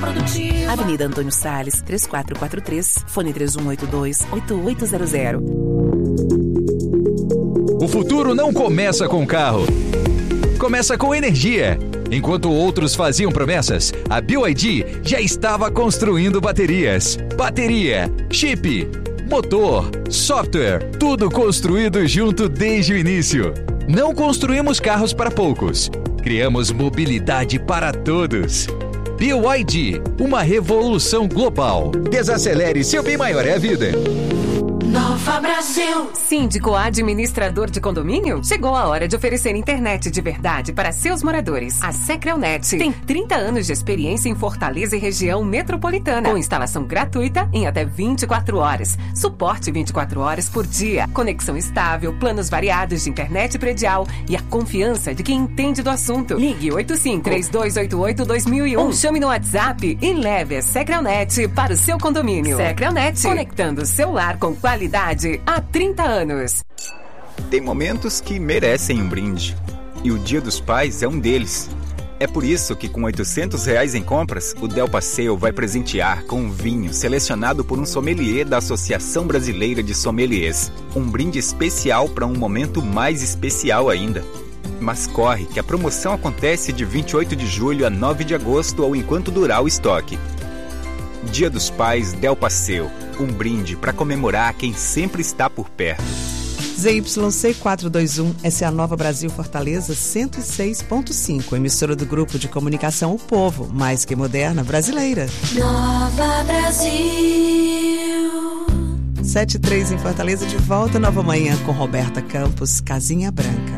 produtiva. Avenida Antônio Salles, 3443, fone 3182-8800. O futuro não começa com carro. Começa com energia. Enquanto outros faziam promessas, a BYD já estava construindo baterias. Bateria, chip, motor, software, tudo construído junto desde o início. Não construímos carros para poucos. Criamos mobilidade para todos. BYD, uma revolução global. Desacelere, seu bem maior é a vida. Nova Brasil. Síndico administrador de condomínio? Chegou a hora de oferecer internet de verdade para seus moradores. A Secrelnet tem 30 anos de experiência em Fortaleza e região metropolitana, com instalação gratuita em até 24 horas. Suporte 24 horas por dia. Conexão estável, planos variados de internet predial e a confiança de quem entende do assunto. Ligue 85-3288-2001 ou chame no WhatsApp e leve a Secrelnet para o seu condomínio. Secrelnet, conectando o seu lar com qualidade há 30 anos. Tem momentos que merecem um brinde. E o Dia dos Pais é um deles. É por isso que com R$800 em compras, o Del Passeio vai presentear com um vinho selecionado por um sommelier da Associação Brasileira de Sommeliers. Um brinde especial para um momento mais especial ainda. Mas corre que a promoção acontece de 28 de julho a 9 de agosto ou enquanto durar o estoque. Dia dos Pais Del Passeio. Um brinde para comemorar quem sempre está por perto. ZYC 421, essa é a Nova Brasil Fortaleza 106.5, emissora do Grupo de Comunicação O Povo, mais que moderna, brasileira. Nova Brasil. 7:03 em Fortaleza, de volta, nova manhã com Roberta Campos, Casinha Branca.